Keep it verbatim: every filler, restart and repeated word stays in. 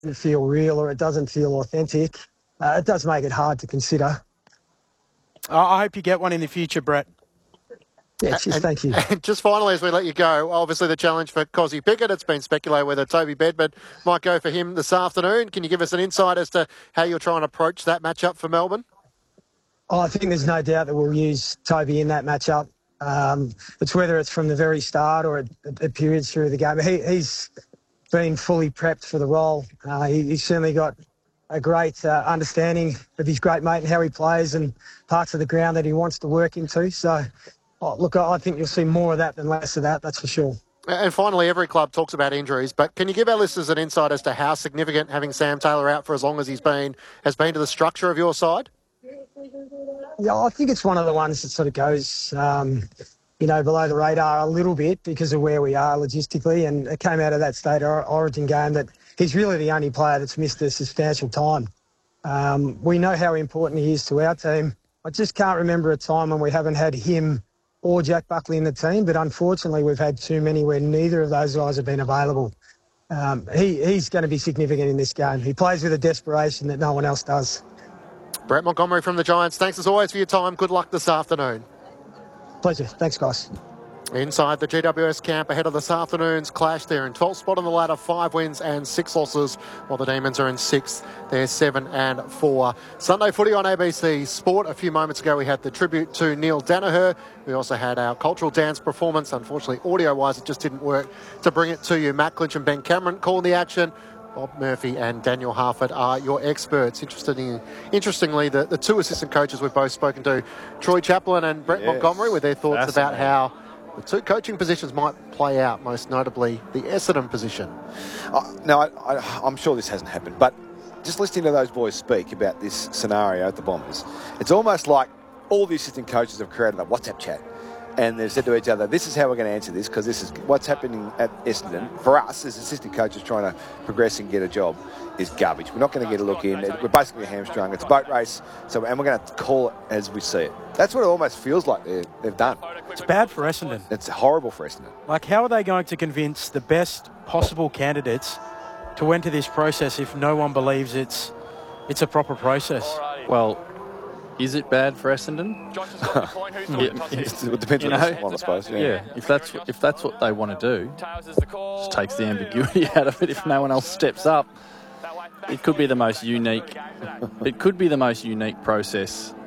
doesn't feel real or it doesn't feel authentic, uh, it does make it hard to consider. I hope you get one in the future, Brett. Yeah, cheers, and, thank you. And just finally, as we let you go, obviously the challenge for Cozzy Pickett, it's been speculated whether Toby Bedford might go for him this afternoon. Can you give us an insight as to how you're trying to approach that matchup for Melbourne? Oh, I think there's no doubt that we'll use Toby in that matchup. Um, it's whether it's from the very start or at, at periods through the game. He, he's been fully prepped for the role. Uh, he, he's certainly got a great uh, understanding of his great mate and how he plays and parts of the ground that he wants to work into. So, oh, look, I think you'll see more of that than less of that, that's for sure. And finally, every club talks about injuries, but can you give our listeners an insight as to how significant having Sam Taylor out for as long as he's been has been to the structure of your side? Yeah, I think it's one of the ones that sort of goes, um, you know, below the radar a little bit because of where we are logistically. And it came out of that state or- origin game that he's really the only player that's missed a substantial time. Um, we know how important he is to our team. I just can't remember a time when we haven't had him or Jack Buckley in the team, but unfortunately we've had too many where neither of those guys have been available. Um, he, he's going to be significant in this game. He plays with a desperation that no one else does. Brett Montgomery from the Giants, thanks as always for your time. Good luck this afternoon. Pleasure. Thanks, guys. Inside the G W S camp ahead of this afternoon's clash, they're in twelfth spot on the ladder, five wins and six losses, while the Demons are in sixth. They're seven and four. Sunday footy on A B C Sport. A few moments ago we had the tribute to Neil Danaher. We also had our cultural dance performance. Unfortunately, audio-wise, it just didn't work to bring it to you. Matt Clinch and Ben Cameron calling the action. Bob Murphy and Daniel Harford are your experts. Interesting, interestingly, the, the two assistant coaches we've both spoken to, Troy Chaplin and Brett yes, Montgomery, with their thoughts about how the two coaching positions might play out, most notably the Essendon position. Uh, now, I, I, I'm sure this hasn't happened, but just listening to those boys speak about this scenario at the Bombers, it's almost like all the assistant coaches have created a WhatsApp chat. And they've said to each other, this is how we're going to answer this because this is what's happening at Essendon. For us, as assistant coaches trying to progress and get a job, is garbage. We're not going to get a look in. We're basically hamstrung. It's a boat race, so and we're going to call it as we see it. That's what it almost feels like they've done. It's bad for Essendon. It's horrible for Essendon. Like, how are they going to convince the best possible candidates to enter this process if no one believes it's it's a proper process? Well, is it bad for Essendon? it, it depends on the one, I suppose. Yeah. yeah, if that's if that's what they want to do, just takes the ambiguity out of it. If no one else steps up, it could be the most unique. It could be the most unique process